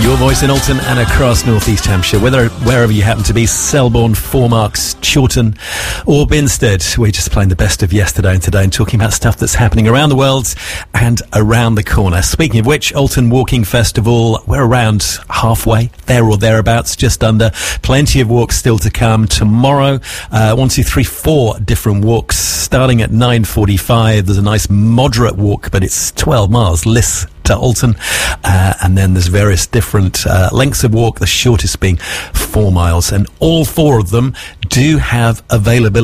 Your voice in Alton and across North East Hampshire, wherever you happen to be, Selborne, Four Marks, Chawton or Binstead. We're just playing the best of yesterday and today and talking about stuff that's happening around the world and around the corner. Speaking of which, Alton Walking Festival, we're around halfway, there or thereabouts, just under. Plenty of walks still to come tomorrow. 4 different walks starting at 9:45. There's a nice moderate walk, but it's 12 miles, Liss to Alton, and then there's various different lengths of walk, the shortest being 4 miles, and all 4 of them do have availability